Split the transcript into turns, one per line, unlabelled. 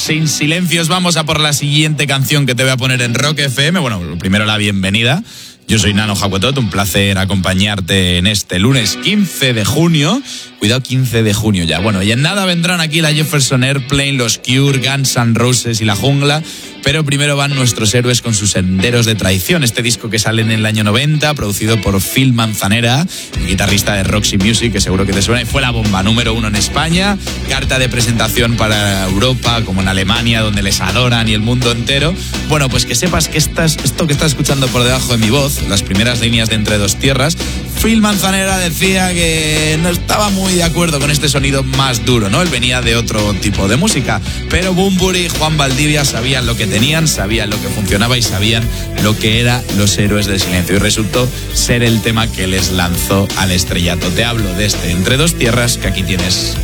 sin silencios, vamos a por la siguiente canción que te voy a poner en Rock FM. Bueno, primero la bienvenida. Yo soy Nano Jacuetot, un placer acompañarte en este lunes 15 de junio. Cuidado, 15 de junio ya. Bueno, y en nada vendrán aquí la Jefferson Airplane, los Cure, Guns N' Roses y La Jungla. Pero primero van nuestros héroes con sus senderos de traición. Este disco que sale en el año 90, producido por Phil Manzanera, el guitarrista de Roxy Music, que seguro que te suena, y fue la bomba número 1 en España. Carta de presentación para Europa, como en Alemania, donde les adoran y el mundo entero. Bueno, pues que sepas que esto que estás escuchando por debajo de mi voz, las primeras líneas de Entre dos tierras, Phil Manzanera decía que no estaba muy de acuerdo con este sonido más duro, ¿no? Él venía de otro tipo de música, pero Bunbury y Juan Valdivia sabían lo que tenían, sabían lo que funcionaba y sabían lo que eran los héroes del silencio, y resultó ser el tema que les lanzó al estrellato. Te hablo de este Entre dos tierras que aquí tienes.